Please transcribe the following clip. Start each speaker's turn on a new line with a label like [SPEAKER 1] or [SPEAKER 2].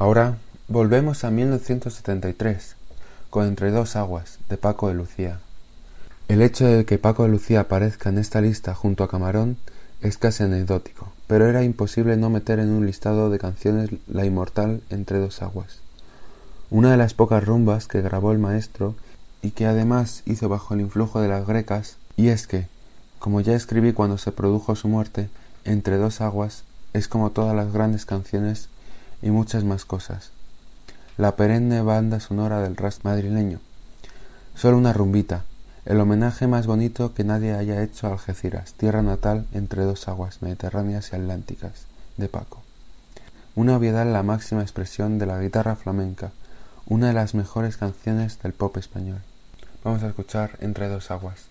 [SPEAKER 1] Ahora volvemos a 1973, con Entre dos aguas, de Paco de Lucía. El hecho de que Paco de Lucía aparezca en esta lista junto a Camarón es casi anecdótico, pero era imposible no meter en un listado de canciones la inmortal Entre dos aguas, una de las pocas rumbas que grabó el maestro y que además hizo bajo el influjo de las grecas, y es que, como ya escribí cuando se produjo su muerte, Entre dos aguas es como todas las grandes canciones y muchas más cosas. La perenne banda sonora del rap madrileño. Solo una rumbita, el homenaje más bonito que nadie haya hecho a Algeciras, tierra natal entre dos aguas mediterráneas y atlánticas, de Paco. Una obviedad en la máxima expresión de la guitarra flamenca, una de las mejores canciones del pop español. Vamos a escuchar Entre dos aguas.